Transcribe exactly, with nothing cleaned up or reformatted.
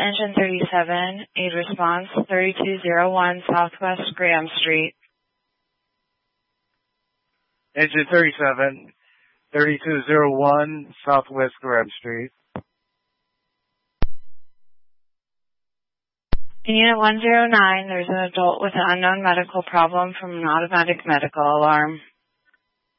Engine thirty-seven, aid response, thirty-two oh one Southwest Graham Street. Engine thirty-seven, thirty-two oh one Southwest Graham Street. In Unit one oh nine, there's an adult with an unknown medical problem from an automatic medical alarm.